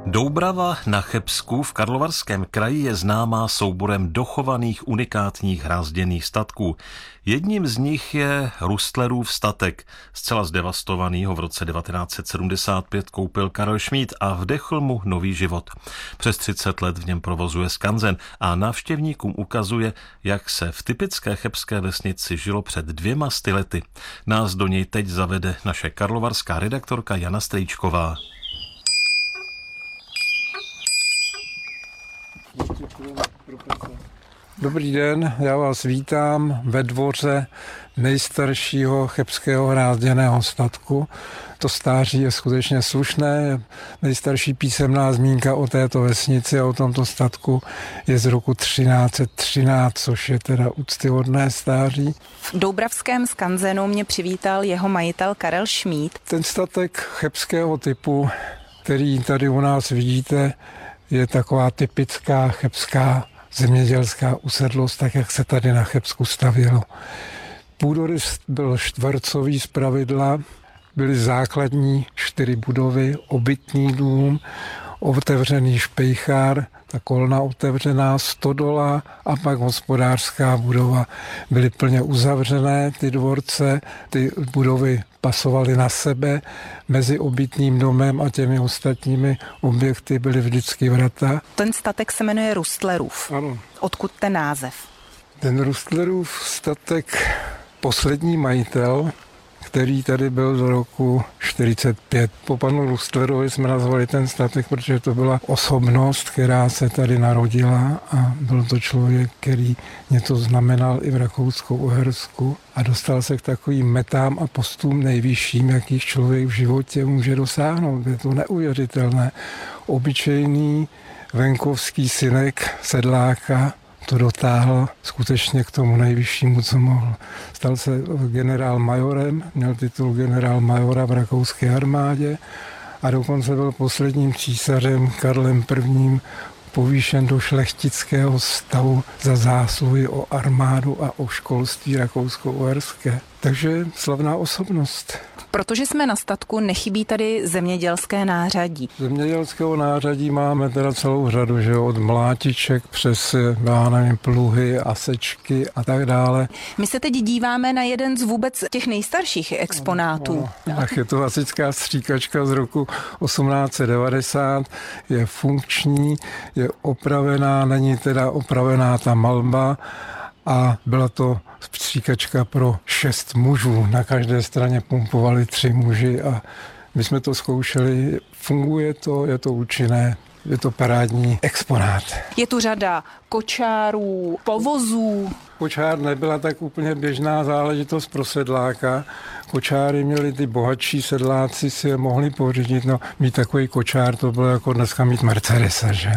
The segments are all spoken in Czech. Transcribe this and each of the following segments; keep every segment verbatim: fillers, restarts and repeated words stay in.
Doubrava na Chebsku v Karlovarském kraji je známá souborem dochovaných unikátních hrázděných statků. Jedním z nich je Rustlerův statek. Zcela zdevastovaný ho v roce devatenáct set sedmdesát pět koupil Karel Šmíd a vdechl mu nový život. Přes třicet let v něm provozuje skanzen a návštěvníkům ukazuje, jak se v typické chebské vesnici žilo před dvěma sty lety. Nás do něj teď zavede naše karlovarská redaktorka Jana Strýčková. Dobrý den, já vás vítám ve dvoře nejstaršího chebského hrázděného statku. To stáří je skutečně slušné. Nejstarší písemná zmínka o této vesnici a o tomto statku je z roku třináct set třináct, což je teda úctyhodné stáří. V doubravském skanzenu mě přivítal jeho majitel Karel Šmíd. Ten statek chebského typu, který tady u nás vidíte, je taková typická chebská zemědělská usedlost, tak jak se tady na Chebsku stavělo. Půdorys byl čtvercový zpravidla, byly základní čtyři budovy, obytný dům, otevřený špejchár, ta kolna otevřená, stodola a pak hospodářská budova. Byly plně uzavřené ty dvorce, ty budovy pasovaly na sebe. Mezi obytným domem a těmi ostatními objekty byly vždycky vrata. Ten statek se jmenuje Rustlerův. Ano. Odkud ten název? Ten Rustlerův statek, poslední majitel, který tady byl do roku čtyřicet pět. Po panu Rustlerovi jsme nazvali ten statek, protože to byla osobnost, která se tady narodila a byl to člověk, který něco znamenal i v Rakousku-Uhersku a dostal se k takovým metám a postům nejvyšším, jakých člověk v životě může dosáhnout. Je to neuvěřitelné. Obyčejný venkovský synek sedláka to dotáhl skutečně k tomu nejvyššímu, co mohl. Stal se generál majorem, měl titul generál majora v rakouské armádě a dokonce byl posledním císařem Karlem prvním povýšen do šlechtického stavu za zásluhy o armádu a o školství rakousko-uherské. Takže slavná osobnost. Protože jsme na statku, nechybí tady zemědělské nářadí. Zemědělského nářadí máme teda celou řadu, že od mlátiček přes, já nevím, pluhy a sečky a tak dále. My se teď díváme na jeden z vůbec těch nejstarších exponátů. No, tak je to hasičská stříkačka z roku osmnáct set devadesát, je funkční, je opravená, není teda opravená ta malba, a byla to stříkačka pro šest mužů. Na každé straně pumpovali tři muži a my jsme to zkoušeli. Funguje to, je to účinné, je to parádní exponát. Je tu řada kočárů, povozů. Kočár nebyla tak úplně běžná záležitost pro sedláka. Kočáry měli ty bohatší sedláci, si je mohli pořídit. No, mít takový kočár, to bylo jako dneska mít Mercedesa, že?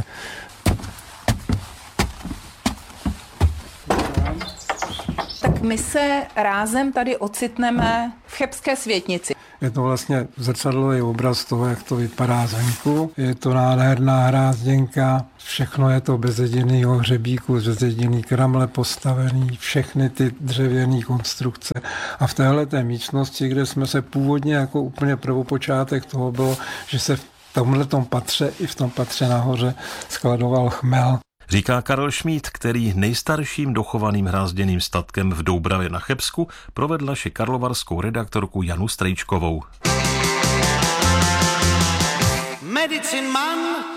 Tak my se rázem tady ocitneme v chebské světnici. Je to vlastně zrcadlový obraz toho, jak to vypadá zvenku. Je to nádherná hrázděnka, všechno je to bez jediného hřebíku, bez jediný kramle postavený, všechny ty dřevěné konstrukce. A v téhleté místnosti, kde jsme se původně jako úplně prvopočátek toho bylo, že se v tomhletom patře i v tom patře nahoře skladoval chmel. Říká Karel Šmíd, který nejstarším dochovaným hrázděným statkem v Doubravě na Chebsku provedl naši karlovarskou redaktorku Janu Strýčkovou. Medicine Man